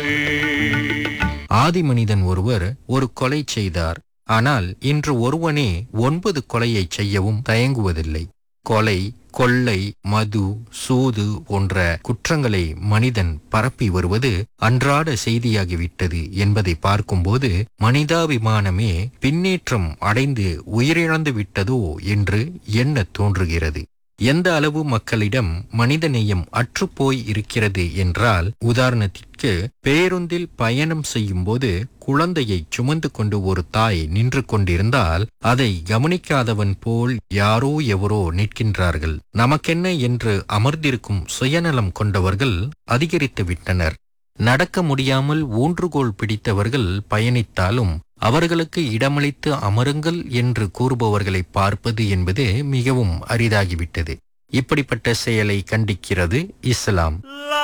ஆதி மனிதன் ஒருவர் ஒரு கொலை செய்தார். ஆனால் இன்று ஒருவனே 9 கொலையை செய்யவும் தயங்குவதில்லை. கொலை, கொள்ளை, மது, சூது போன்ற குற்றங்களை மனிதன் பரப்பி வருவது அன்றாட செய்தியாகிவிட்டது என்பதை பார்க்கும்போது மனிதாபிமானமே பின்னேற்றம் அடைந்து உயிரிழந்து விட்டதோ என்று எண்ணத் தோன்றுகிறது. எந்த அளவு மக்களிடம் மனிதநேயம் அற்றுப்போய் இருக்கிறது என்றால், உதாரணத்திற்கு பேருந்தில் பயணம் செய்யும் போது குழந்தையை சுமந்து கொண்டு ஒரு தாய் நின்று கொண்டிருந்தால் அதை கவனிக்காதவன் போல் யாரோ எவரோ நிற்கின்றார்கள். நமக்கென்ன என்று அமர்ந்திருக்கும் சுயநலம் கொண்டவர்கள் அதிகரித்து விட்டனர். நடக்க முடியாமல் ஊன்றுகோல் பிடித்தவர்கள் பயணித்தாலும் அவர்களுக்கு இடமளித்து அமருங்கள் என்று கூறுபவர்களை பார்ப்பது என்பது மிகவும் அரிதாகிவிட்டது. இப்படிப்பட்ட செயலை கண்டிக்கிறது இஸ்லாம்.